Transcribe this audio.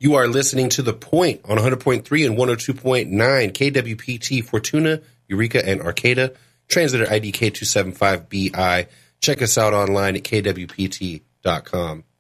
You are listening to The Point on 100.3 and 102.9 KWPT, Fortuna, Eureka, and Arcata. Translator ID K275BI. Check us out online at kwpt.com.